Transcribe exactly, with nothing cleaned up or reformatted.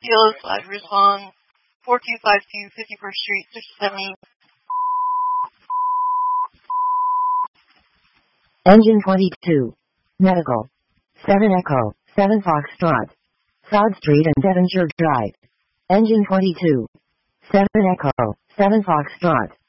C L S five, respond four two five two, fifty-first Street, six seventy. Engine twenty-two. Medical. seven Echo, seven Foxtrot. Sod Street and Devonshire Drive. Engine twenty-two. seven Echo, seven Foxtrot.